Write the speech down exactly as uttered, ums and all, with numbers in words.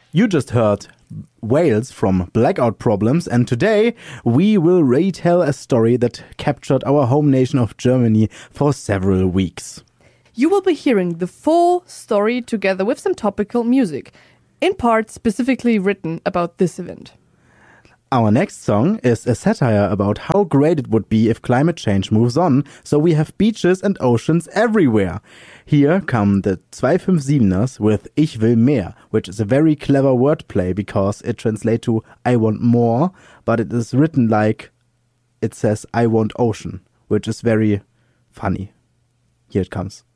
You just heard Wales from Blackout Problems, and today we will retell a story that captured our home nation of Germany for several weeks. You will be hearing the full story together with some topical music, in part specifically written about this event. Our next song is a satire about how great it would be if climate change moves on, so we have beaches and oceans everywhere. Here come the two fifty-seveners with Ich will mehr, which is a very clever wordplay because it translates to I want more, but it is written like it says I want ocean, which is very funny. Here it comes.